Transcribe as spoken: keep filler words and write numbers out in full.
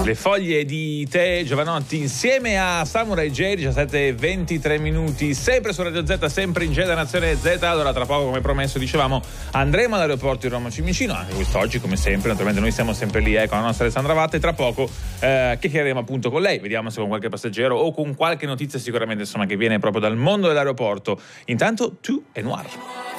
Le foglie di tè, Giovanotti, insieme a Samurai J, diciassette e ventitré minuti, sempre su Radio Z, sempre in G da Nazione Z. Allora, tra poco, come promesso, dicevamo, andremo all'aeroporto di Roma Fiumicino, anche quest'oggi, come sempre. Naturalmente noi siamo sempre lì, eh, con la nostra Alessandra Vatta, e tra poco eh, chiacchiereremo appunto con lei, vediamo se con qualche passeggero o con qualche notizia sicuramente, insomma, che viene proprio dal mondo dell'aeroporto. Intanto, Tu e Noir.